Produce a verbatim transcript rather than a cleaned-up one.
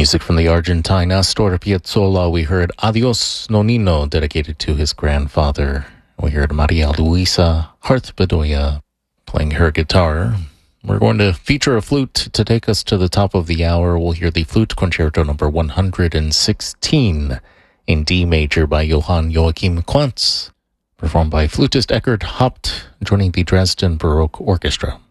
Music from the Argentine Astor Piazzolla. We heard Adios Nonino, dedicated to his grandfather. We heard Maria Luisa Harth Bedoya playing her guitar. We're going to feature a flute to take us to the top of the hour. We'll hear the Flute Concerto number one hundred sixteen in D major by Johann Joachim Quantz, performed by flutist Eckhard Haupt, joining the Dresden Baroque Orchestra.